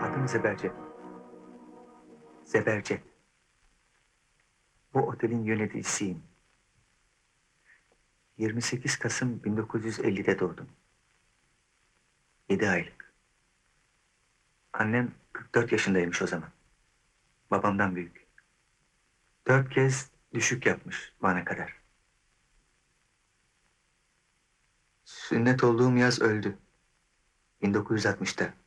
Adım Zebercet. Zebercet. Bu otelin yöneticisiyim. 28 Kasım 1950'de doğdum. 7 aylık. Annem 44 yaşındaymış o zaman. Babamdan büyük. 4 kez düşük yapmış bu ana kadar. Sünnet olduğum yaz öldü. 1960'ta.